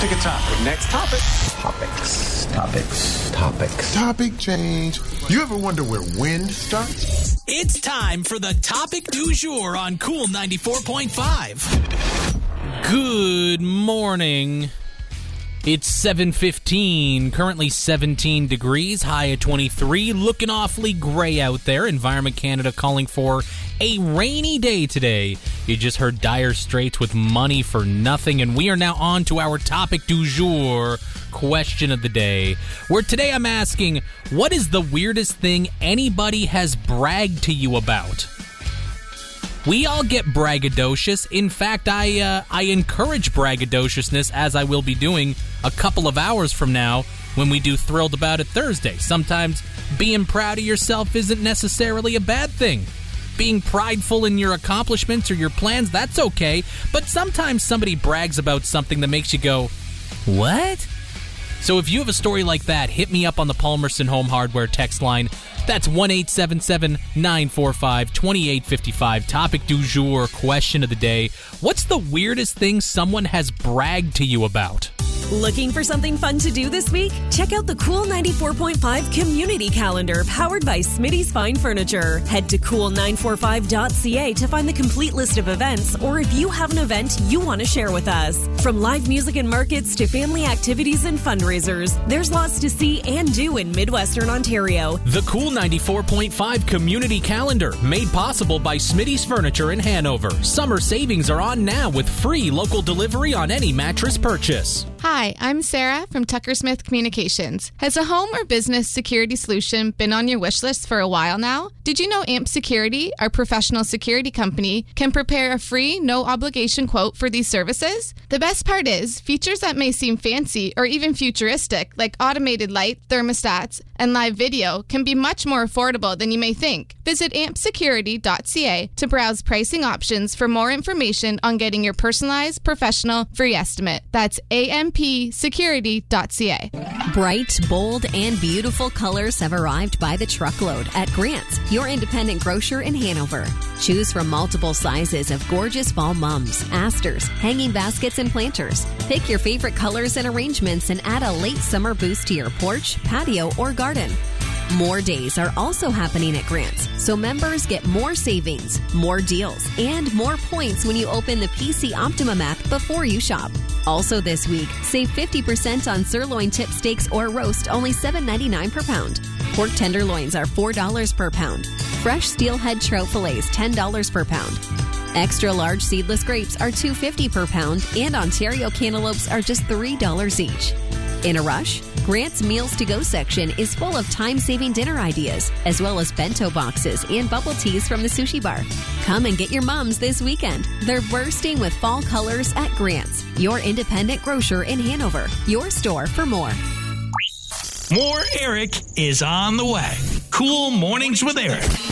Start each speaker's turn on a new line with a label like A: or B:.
A: Pick a topic. Next topic.
B: Topics.
C: Topic change. You ever wonder where wind starts?
D: It's time for the topic du jour on Cool 94.5. Good morning. It's 7:15, currently 17 degrees, high at 23, looking awfully gray out there. Environment Canada calling for a rainy day today. You just heard Dire Straits with Money for Nothing, and we are now on to our topic du jour, question of the day, where today I'm asking, what is the weirdest thing anybody has bragged to you about? We all get braggadocious. In fact, I encourage braggadociousness, as I will be doing a couple of hours from now when we do Thrilled About It Thursday. Sometimes being proud of yourself isn't necessarily a bad thing. Being prideful in your accomplishments or your plans, that's okay. But sometimes somebody brags about something that makes you go, what? So if you have a story like that, hit me up on the Palmerston Home Hardware text line. That's 1-877-945-2855. Topic du jour, question of the day. What's the weirdest thing someone has bragged to you about?
E: Looking for something fun to do this week? Check out the Cool 94.5 Community Calendar powered by Smitty's Fine Furniture. Head to cool945.ca to find the complete list of events, or if you have an event you want to share with us. From live music and markets to family activities and fundraisers, there's lots to see and do in Midwestern Ontario.
D: The Cool 94.5 Community Calendar, made possible by Smitty's Furniture in Hanover. Summer savings are on now with free local delivery on any mattress purchase.
F: Hi, I'm Sarah from Tucker Smith Communications. Has a home or business security solution been on your wish list for a while now? Did you know AMP Security, our professional security company, can prepare a free, no-obligation quote for these services? The best part is, features that may seem fancy or even futuristic, like automated light, thermostats, and live video, can be much more affordable than you may think. Visit ampsecurity.ca to browse pricing options for more information on getting your personalized, professional, free estimate. That's ampsecurity.ca.
G: Bright, bold, and beautiful colors have arrived by the truckload at Grant's, your independent grocer in Hanover. Choose from multiple sizes of gorgeous fall mums, asters, hanging baskets, and planters. Pick your favorite colors and arrangements and add a late summer boost to your porch, patio, or garden. More days are also happening at Grant's, so members get more savings, more deals, and more points when you open the PC Optimum app before you shop. Also this week, save 50% on sirloin tip steaks or roast, only $7.99 per pound. Pork tenderloins are $4 per pound. Fresh steelhead trout fillets, $10 per pound. Extra large seedless grapes are $2.50 per pound, and Ontario cantaloupes are just $3 each. In a rush? Grant's Meals to Go section is full of time-saving dinner ideas, as well as bento boxes and bubble teas from the sushi bar. Come and get your mums this weekend. They're bursting with fall colors at Grant's, your independent grocer in Hanover. Your store for more.
D: More Eric is on the way. Cool Mornings with Eric.